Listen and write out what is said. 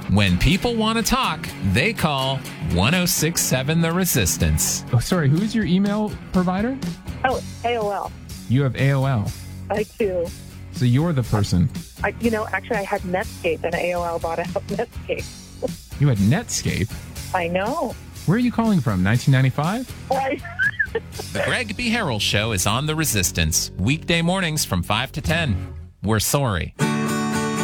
When people want to talk, they call 1067 The Resistance. Oh, sorry, who's your email provider? Oh, AOL. You have AOL. I do. So you're the person. Actually, I had Netscape, and AOL bought out Netscape. You had Netscape? I know. Where are you calling from, 1995? Right. The Greg B. Harrell Show is on The Resistance, weekday mornings from 5 to 10. We're sorry.